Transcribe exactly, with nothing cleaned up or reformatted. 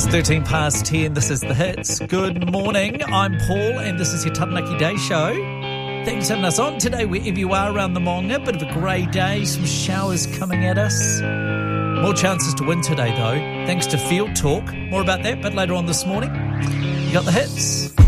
It's thirteen past ten. This is The Hits. Good morning. I'm Paul, and this is your Taranaki Day Show. Thanks for having us on today, wherever you are around the Maunga. Bit of a grey day, some showers coming at us. More chances to win today, though, thanks to Field Talk. More about that, but later on this morning. You got The Hits.